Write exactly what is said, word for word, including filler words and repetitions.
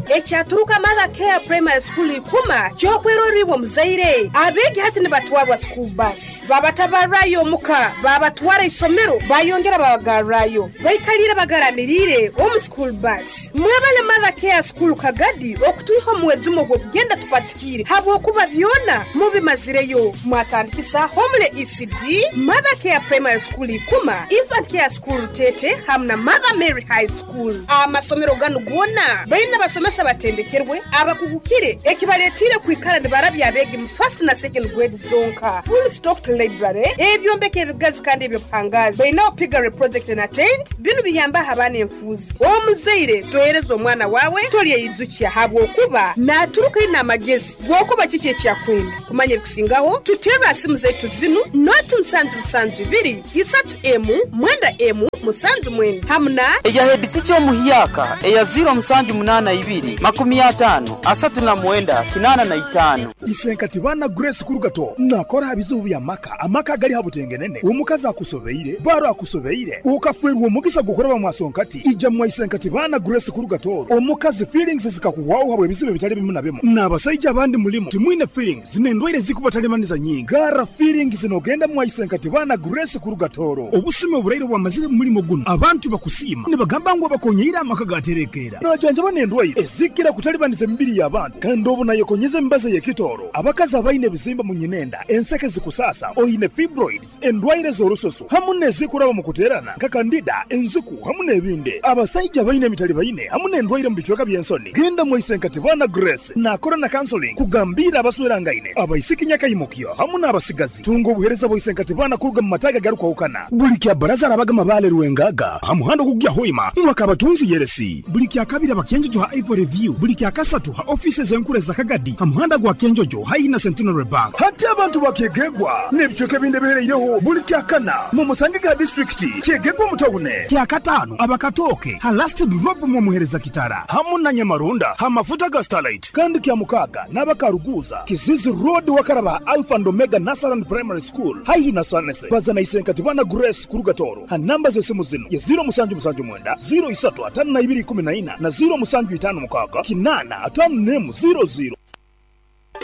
ekyaturuka Mother Care Primary School ikuma kyokweroribwa muzaire abegi hati ne batwabwa school bus babatabarayo muka babatwara isomero bayongera babagarayo bayikalira bagaramirire omu school bus mwebale Mother Care School kagadi okutuiha muwezumo gwo kugenda tupatikire habo kuba byona mubimazireyo mwatandikisa Homle E C D Mother Care Primary School ikuma Infant Care School Tete hamna Mother Mary High School amasomero gano gona bayina basomesa batendekerwe abakugukire ekibaletire kwikala ne barabya abegi mu first na second grade zonka full stocked library ebyombeke ebigazi kandi ebyo pangazi bayina opigare project and attend bino biyamba habane enfuzi omuzaire toyerezo omwana wawe toliye yizukiya habwo kuba naturuka ina magezi gwokuba kiki ekyakwenda kumanye kusingaho tutera asimu zetu zinu not msanju msanju biri isatu emu mwenda emu musanju mwenda hamna eya hediti cyo muhiyaka eya zero msanju munana ibiri makumi atano asatu na mwenda kinana na itano isenkati bana Grace Kurugato nakora habizubu ya maka amaka gali habutengenene umukaza akusobeire baro akusobeire ukafwerwa mugisa gukora bamwasonkati ija mu isenkati bana Grace Kurugato omukazi feelings zikakuwaho habwe bizibe bitali bimu na bimu nabasayija abandi mulimo timwine feelings zinendwire zikubatalемaniza nyinga gara feelings zinogenda mu isenkati bana Grace Kurugatoro obusume obureiro bwa mazire mulimo guno abantu bakusima ne bagamba ngo bakonyira amaka gaterekera najanja banendwire ezikira kutalibaniza mbiri y'abantu kandi obuna yekonyeze mbaze yekitoro abakaza abaine bizimba mu nyinenda enseke zikusasa oyine fibroids endwaire z'orusoso hamune zikuraba mu kuterana nka kandida enzuku hamune ebinde abasajja baine mitali baine hamune endwaire mu bichweka byensoni genda mu isenkati bana Grace nakora na counseling kugambira abaswera ngaine abaisikinya kayimukyo hamune abasigazi tungo buhereza bo isenkati bana kuruga mu mataga garuka ukana buli kya baraza abagama bale ruwengaga hamuhando kugya hoima mwaka batunzi yeresi buli kya kabira bakenjo ha Ivory Review buli kya kasatu ha offices enkure za kagadi hamuhanda gwa kenjojo haina Centenary Bank hati abantu bakegegwa nebichoke binde bereireho buli kya kana mu Musangiga district kegegwa mutawune kya katano abakatoke ha last drop mu muhereza kitara hamuna Nyamarunda ha mafuta ga Starlight kandi kya mukaga nabakaruguza Kizizi Road wakaraba Alpha and Omega Nasaran Primary School haina Sanese bazana isenkati bana Grace Kurugatoro ha namba zo simu zino ya zero musanju musanju mwenda zero isatu atanu na ibiri kumi na ina na zero musanju itanu mukaga kinana atanu nemu zero zero